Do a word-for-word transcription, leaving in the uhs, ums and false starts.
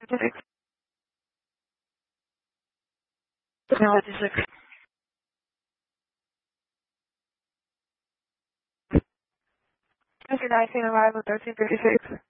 Six. Technology six. Mister nineteen arrival thirteen fifty six.